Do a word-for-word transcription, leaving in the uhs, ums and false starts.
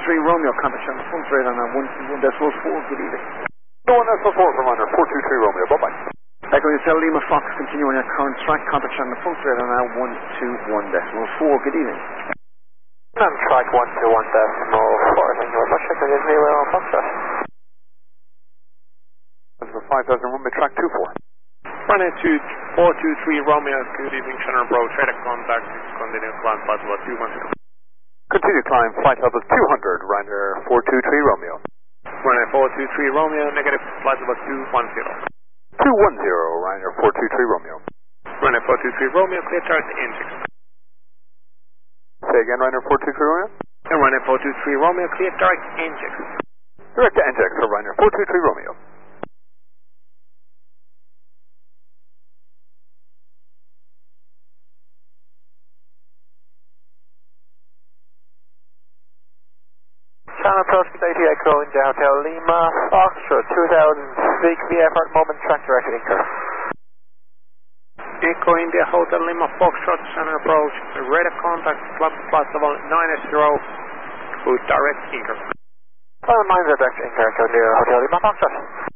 three Romeo, contact on the front radar now, one two one decimal four, good evening. one decimal four from runner four two three Romeo, bye-bye. Echo Hotel Lima Fox, continuing your current track, contact on the front radar now, one two one decimal four, good evening. On track one two one decimal four, thank you very much, Echo Zero on Foxtrot. five thousand Romeo, track two four. Runway two four two three Romeo, good evening, Shannon Bro, trade contact, continue climb flight level two one zero. Continue climb flight level two hundred, runner four two three Romeo. Runway four two three Romeo, negative flight level two one zero. two one zero, runner four two three Romeo. Runway four two three Romeo, clear direct engine. Say again, runner four two three Romeo? And runway four two three Romeo, clear direct engine. Direct to engine for runner four two three Romeo. Channel approach with eighty Echo India Hotel Lima, Foxtrot two thousand six V F R moment track directed Inker. Echo India Hotel Lima, Foxtrot, center approach, radar contact, flight flight level nine zero, with direct Inker. Well, nine zero direct Inker, Echo India Hotel Lima, Foxtrot.